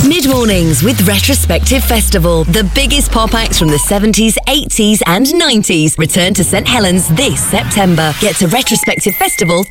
Mid-mornings with Retrospective Festival. The biggest pop acts from the 70s, 80s and 90s return to St Helens this September. Get to retrospectivefestival.co.uk.